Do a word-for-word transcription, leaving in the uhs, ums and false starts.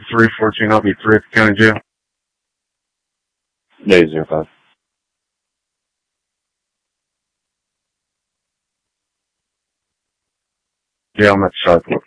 three fourteen, I'll be three at the county jail. Day zero five. Yeah, I'm at Southwood.